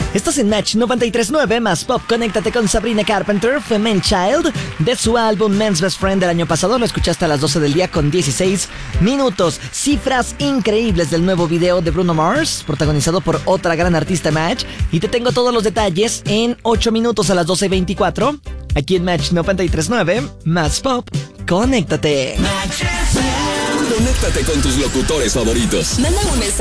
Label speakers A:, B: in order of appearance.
A: Estás en Match 93.9 más Pop. Conéctate con Sabrina Carpenter, Femen Child, de su álbum Men's Best Friend del año pasado. Lo escuchaste a las 12 del día con 16 minutos. Cifras increíbles del nuevo video de Bruno Mars, protagonizado por otra gran artista Match. Y te tengo todos los detalles en 8 minutos a las 12:24. Aquí en Match 93.9 más Pop. Conéctate.
B: Conéctate con tus locutores favoritos.
C: Manda un mensaje